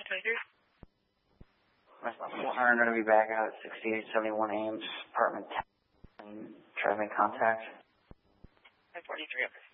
I'm going to be back out at 6871 Ames, apartment 10, driving contact. 43 up.